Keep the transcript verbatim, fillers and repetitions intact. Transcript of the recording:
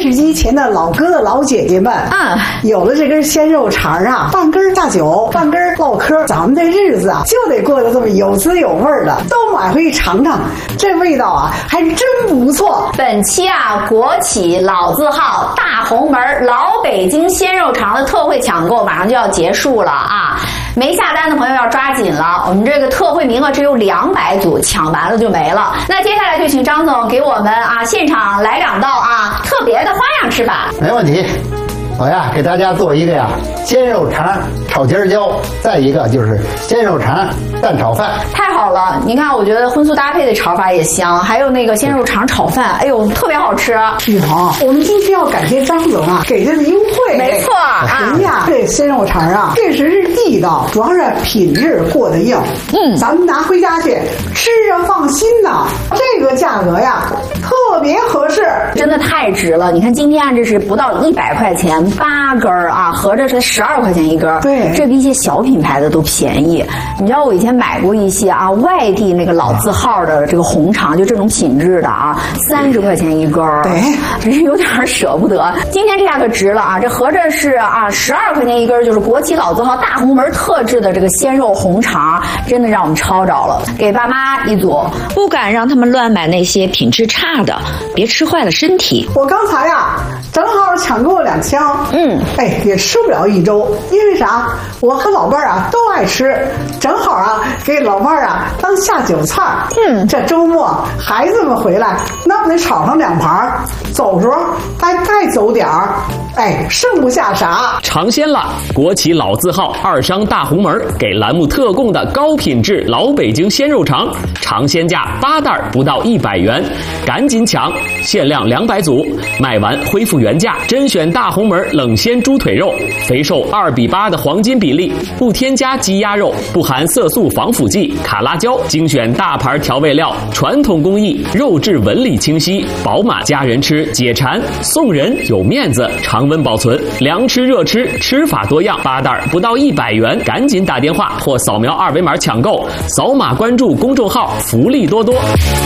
视机前的老哥哥老姐姐们， 嗯， 有了这根鲜肉肠啊，半根下酒，半根唠嗑，咱们这日子啊就得过得这么有滋有味的，都买回去尝尝，这味道啊还真不错。 本期啊，国企老字号大红门老北京鲜肉肠的特惠抢购马上就要结束了啊！没下单的朋友要抓紧了，我们这个特惠名额只有两百组，抢完了就没了。那接下来就请张总给我们啊现场来两道啊特别的花样吃法。 没问题。我呀，给大家做一个呀鲜肉肠炒尖椒，再一个就是鲜肉肠蛋炒饭。 太好了，你看，我觉得荤素搭配的炒法也香，还有那个鲜肉肠炒饭，哎呦，特别好吃。 玉彤，我们今天要感谢张总啊给的优惠。 没错啊， 人家这鲜肉肠啊，确实是地道，主要是品质过得硬。嗯，咱们拿回家去吃着放心呐。这个价格呀，特别合适， 真的太值了。你看今天这是不到一百块钱。八根儿啊，合着是十二块钱一根。 对， 这比一些小品牌的都便宜。你知道我以前买过一些啊，外地那个老字号的这个红肠，就这种品质的啊，三十块钱一根儿。 对， 真是有点舍不得。今天这下可值了啊！这合着是啊，十二块钱一根，就是国企老字号大红门特制的这个鲜肉红肠，真的让我们抄着了。给爸妈一组， 不敢让他们乱买那些品质差的，别吃坏了身体。 我刚才呀，正好抢购了两箱。嗯，哎，也吃不了一周，因为啥？我和老伴儿啊都爱吃，正好啊给老伴儿啊当下酒菜。嗯，这周末孩子们回来，那不得炒上两盘，走时候还再走点儿，哎，剩不下啥。 尝鲜了！国企老字号二商大红门给栏目特供的高品质老北京鲜肉肠，尝鲜价八袋不到一百元，赶紧抢！限量两百组，卖完恢复原价。甄选大红门冷鲜猪腿肉，肥瘦二比八的黄金比例，不添加鸡鸭肉，不含色素防腐剂、卡拉胶，精选大牌调味料，传统工艺，肉质纹理清晰饱满，家人吃解馋，送人有面子，常温保存，凉吃热吃，吃法多样，八袋不到一百元，赶紧打电话或扫描二维码抢购，扫码关注公众号，福利多多。